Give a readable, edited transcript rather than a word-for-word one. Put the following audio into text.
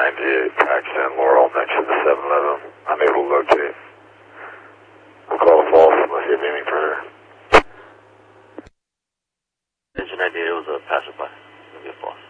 98 Paxton Laurel next to the 7-Eleven. I'm able to locate. We'll call a false unless you have anything further. Engine 98 was a passerby. It'll be a false.